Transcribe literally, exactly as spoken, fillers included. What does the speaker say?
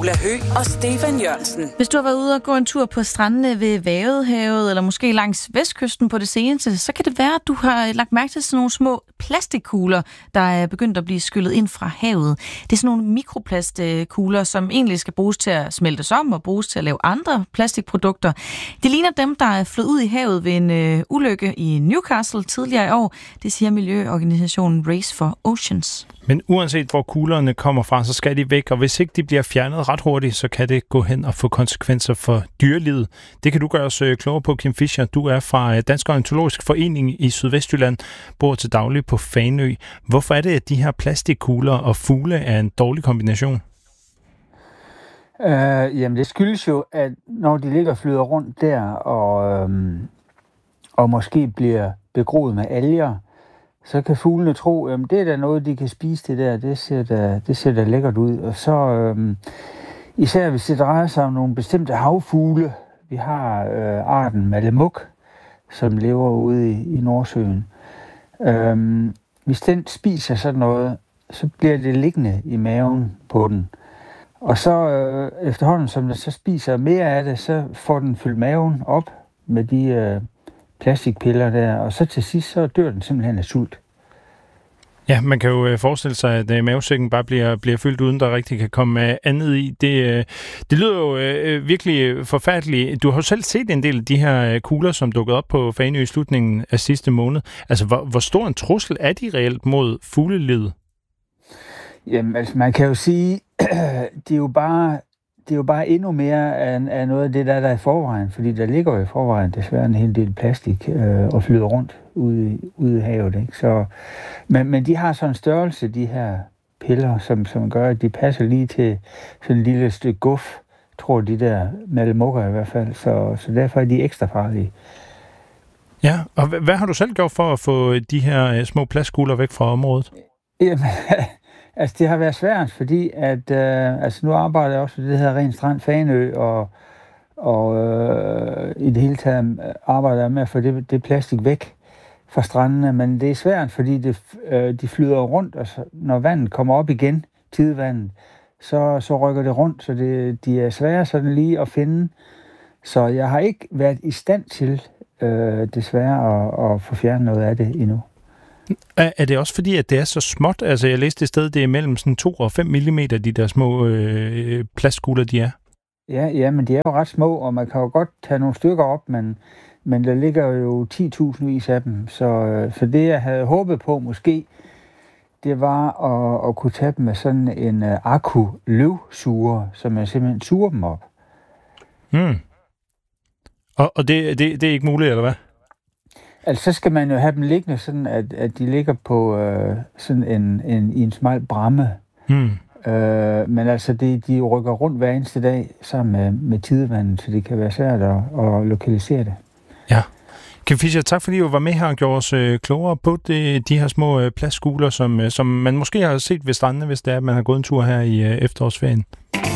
Ulla Høgh og Stefan Jørgensen. Hvis du har været ude og gå en tur på strandene ved Vadehavet, eller måske langs vestkysten på det seneste, så kan det være, at du har lagt mærke til sådan nogle små plastikkugler, der er begyndt at blive skyllet ind fra havet. Det er sådan nogle mikroplastkugler, som egentlig skal bruges til at smeltes om og bruges til at lave andre plastikprodukter. Det ligner dem, der er fløjet ud i havet ved en øh, ulykke i Newcastle tidligere i år. Det siger miljøorganisationen Race for Oceans. Men uanset hvor kuglerne kommer fra, så skal de væk, og hvis ikke de bliver fjernet ret hurtigt, så kan det gå hen og få konsekvenser for dyrelivet. Det kan du gøre os klogere på, Kim Fischer. Du er fra Dansk Ornitologisk Forening i Sydvestjylland, bor til daglig på Fanø. Hvorfor er det, at de her plastikkugler og fugle er en dårlig kombination? Øh, jamen det skyldes jo, at når de ligger og flyder rundt der, og, øhm, og måske bliver begroet med alger, så kan fuglene tro, at det er da noget, de kan spise det der. Det ser da, det ser da lækkert ud. Og så øhm, især hvis det drejer sig om nogle bestemte havfugle. Vi har øh, arten malemuk, som lever ude i, i Nordsøen. Øhm, hvis den spiser sådan noget, så bliver det liggende i maven på den. Og så øh, efterhånden, som den så spiser mere af det, så får den fyldt maven op med de øh, plastikpiller der, og så til sidst, så dør den simpelthen af sult. Ja, man kan jo forestille sig, at mavesækken bare bliver, bliver fyldt, uden der rigtig kan komme andet i. Det, det lyder jo øh, virkelig forfærdeligt. Du har jo selv set en del af de her kugler, som dukkede op på Fanø i slutningen af sidste måned. Altså, hvor, hvor stor en trussel er de reelt mod fuglelivet? Jamen, altså, man kan jo sige, det er jo bare, det er jo bare endnu mere af, af noget af det, der, der er i forvejen, fordi der ligger jo i forvejen desværre en hel del plastik øh, og flyder rundt ude, ude i havet. Ikke? Så, men, men de har sådan en størrelse, de her piller, som, som gør, at de passer lige til sådan en lille stykke guf, tror de der malemukker i hvert fald, så, så derfor er de ekstra farlige. Ja, og hvad, hvad har du selv gjort for at få de her små plastkugler væk fra området? Jamen, altså det har været svært, fordi at, øh, altså nu arbejder jeg også med det her Ren Strand Fanø, og, og øh, i det hele taget arbejder jeg med at få det, det plastik væk fra strandene, men det er svært, fordi det, øh, de flyder rundt, og så, når vandet kommer op igen, tidevandet, så, så rykker det rundt, så det, de er svære sådan lige at finde. Så jeg har ikke været i stand til, øh, desværre, at, at få fjernet noget af det endnu. Er det også fordi, at det er så småt? Altså, jeg læste et sted, det er mellem sådan to og fem millimeter, de der små øh, plastkugler, de er. Ja, ja, men de er jo ret små, og man kan jo godt tage nogle stykker op, men, men der ligger jo ti tusind vis af dem. Så, øh, så det, jeg havde håbet på måske, det var at, at kunne tage dem med sådan en uh, akku-løvsuger, så man simpelthen suger dem op. Hmm. Og, og det, det, det er ikke muligt, eller hvad? Altså, så skal man jo have dem liggende sådan, at, at de ligger på øh, sådan en, en, i en smal bramme. Hmm. Øh, men altså, de, de rykker rundt hver eneste dag sammen med, med tidevandet, så det kan være svært at, at lokalisere det. Ja. Kim Fischer, tak fordi du var med her og gjorde os øh, klogere på det, de her små øh, plastkugler, som, øh, som man måske har set ved strandene, hvis det er, at man har gået en tur her i øh, efterårsferien.